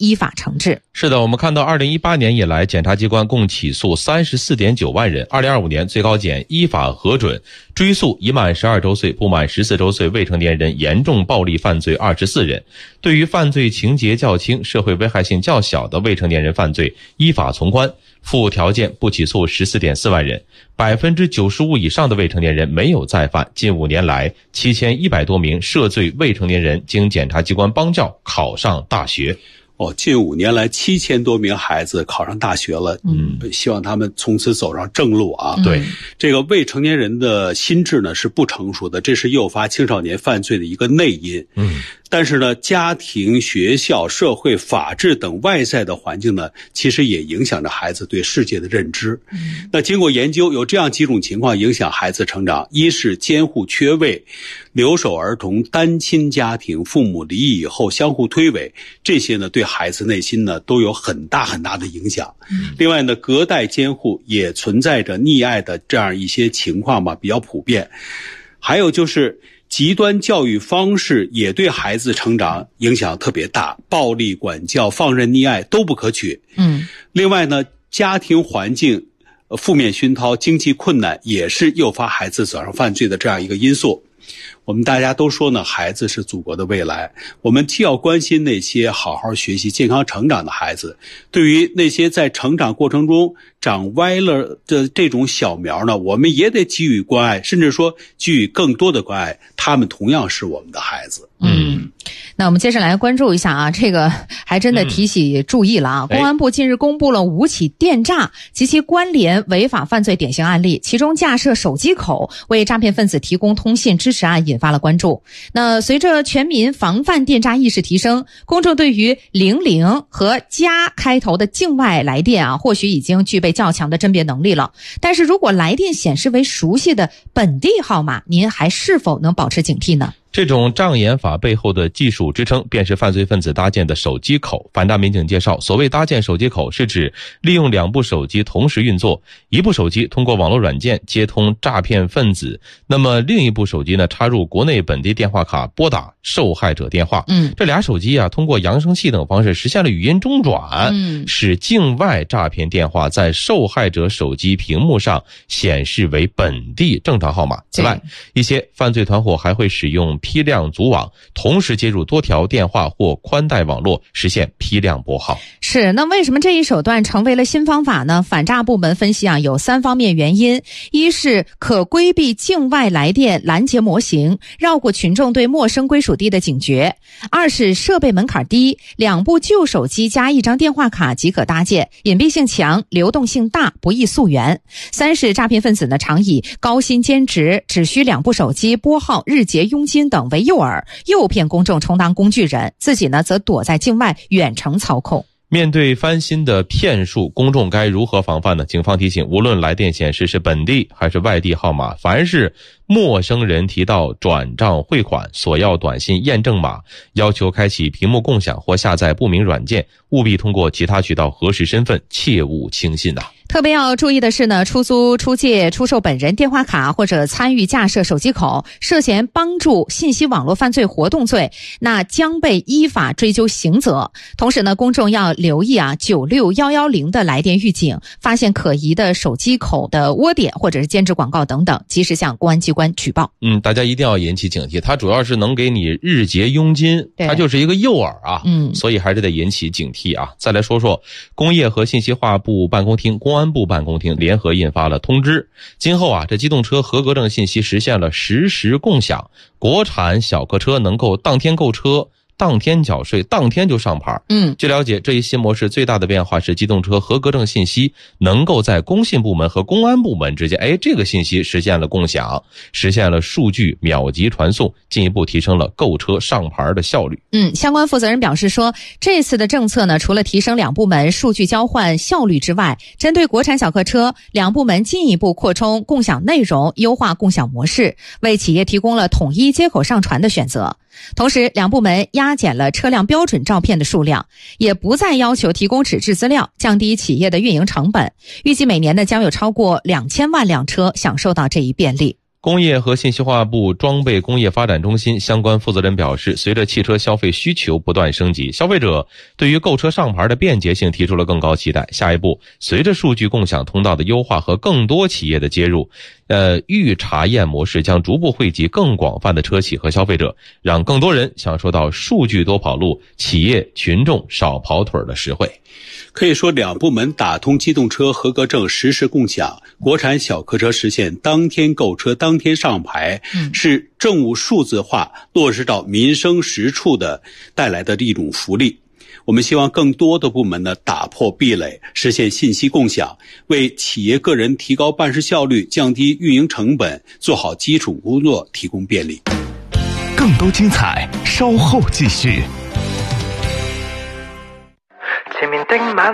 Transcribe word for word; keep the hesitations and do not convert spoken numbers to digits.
依法惩治。 是的，我们看到二零一八年以来，检察机关共起诉 三十四点九万人，二零二五年最高检依法核准追诉已满十二周岁不满十四周岁未成年人严重暴力犯罪二十四人，对于犯罪情节较轻、社会危害性较小的未成年人犯罪依法从宽，附条件不起诉 十四点四万人， 百分之九十五 以上的未成年人没有再犯。近五年来，七千一百多名涉罪未成年人经检察机关帮教考上大学。 哦，近五年来七千多名孩子考上大学了，嗯，希望他们从此走上正路啊。 对， 这个未成年人的心智呢是不成熟的，这是诱发青少年犯罪的一个内因。嗯，但是呢，家庭、学校、社会、法治等外在的环境呢，其实也影响着孩子对世界的认知。嗯，那经过研究，有这样几种情况影响孩子成长：一是监护缺位、留守儿童、单亲家庭、父母离异以后相互推诿，这些呢对孩子内心呢都有很大很大的影响。嗯，另外呢，隔代监护也存在着溺爱的这样一些情况吧，比较普遍。还有就是极端教育方式也对孩子成长影响特别大，暴力管教、放任溺爱都不可取。嗯，另外呢，家庭环境负面熏陶、经济困难也是诱发孩子走上犯罪的这样一个因素。我们大家都说呢，孩子是祖国的未来，我们既要关心那些好好学习、健康成长的孩子，对于那些在成长过程中长歪了的这种小苗呢，我们也得给予关爱，甚至说给予更多的关爱，他们同样是我们的孩子。 嗯，那我们接下来关注一下啊，这个还真的提起注意了啊！嗯、公安部近日公布了五起电诈及其关联违法犯罪典型案例，其中架设手机口为诈骗分子提供通信支持案引发了关注。那随着全民防范电诈意识提升，公众对于零零和加开头的境外来电啊，或许已经具备较强的甄别能力了。但是如果来电显示为熟悉的本地号码，您还是否能保持警惕呢？ 这种障眼法背后的技术支撑便是犯罪分子搭建的手机口。反诈民警介绍，所谓搭建手机口是指利用两部手机同时运作，一部手机通过网络软件接通诈骗分子，那么另一部手机呢插入国内本地电话卡拨打受害者电话。嗯，这俩手机啊通过扬声器等方式实现了语音中转，嗯，使境外诈骗电话在受害者手机屏幕上显示为本地正常号码。此外，一些犯罪团伙还会使用批量组网，同时接入多条电话或宽带网络，实现批量拨号。 是，那为什么这一手段成为了新方法呢？反诈部门分析啊，有三方面原因：一是可规避境外来电拦截模型，绕过群众对陌生归属地的警觉；二是设备门槛低，两部旧手机加一张电话卡即可搭建，隐蔽性强，流动性大，不易溯源；三是诈骗分子呢常以高薪兼职、只需两部手机、拨号、日结佣金等为诱饵，诱骗公众充当工具人，自己呢则躲在境外远程操控。 面对翻新的骗术，公众该如何防范呢？警方提醒，无论来电显示是本地还是外地号码，凡是陌生人提到转账汇款、索要短信验证码、要求开启屏幕共享或下载不明软件，务必通过其他渠道核实身份，切勿轻信呐。 特别要注意的是呢，出租、出借、出售本人电话卡或者参与架设手机口，涉嫌帮助信息网络犯罪活动罪，那将被依法追究刑责。同时呢，公众要留意啊九六一一零的来电预警，发现可疑的手机口的窝点或者是兼职广告等等，及时向公安机关举报。 嗯，大家一定要引起警惕，它主要是能给你日结佣金，它就是一个诱饵啊。嗯，所以还是得引起警惕啊。再来说说工业和信息化部办公厅、公安部办公厅联合印发了通知，今后啊，这机动车合格证信息实现了实时共享，国产小客车能够当天购车、当天缴税，当天就上牌。嗯，据了解，这一新模式最大的变化是机动车合格证信息能够在工信部门和公安部门之间，哎，这个信息实现了共享，实现了数据秒级传送，进一步提升了购车上牌的效率。 嗯，相关负责人表示说，这次的政策呢，除了提升两部门数据交换效率之外，针对国产小客车，两部门进一步扩充共享内容，优化共享模式，为企业提供了统一接口上传的选择。同时，两部门压减了车辆标准照片的数量，也不再要求提供纸质资料，降低企业的运营成本。预计每年呢，将有超过两千万辆车享受到这一便利。 工业和信息化部装备工业发展中心相关负责人表示，随着汽车消费需求不断升级，消费者对于购车上牌的便捷性提出了更高期待。下一步，随着数据共享通道的优化和更多企业的接入，呃，预查验模式将逐步惠及更广泛的车企和消费者，让更多人享受到数据多跑路，企业群众少跑腿的实惠。 可以说，两部门打通机动车合格证实时共享，国产小客车实现当天购车当天上牌，嗯、是政务数字化落实到民生实处的带来的一种福利。我们希望更多的部门呢打破壁垒，实现信息共享，为企业个人提高办事效率、降低运营成本、做好基础工作提供便利。 更多精彩稍后继续。前面的晚